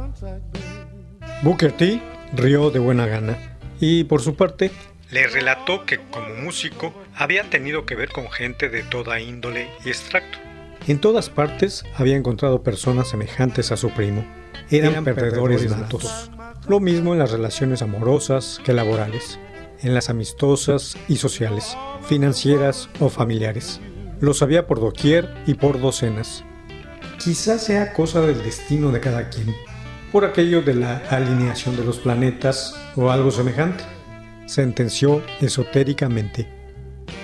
Booker T rió de buena gana y, por su parte, le relató que como músico había tenido que ver con gente de toda índole y extracto. En todas partes había encontrado personas semejantes a su primo. Eran perdedores natos. Lo mismo en las relaciones amorosas que laborales, en las amistosas y sociales, financieras o familiares. Los había por doquier y por docenas. Quizás sea cosa del destino de cada quien, por aquello de la alineación de los planetas o algo semejante, sentenció esotéricamente.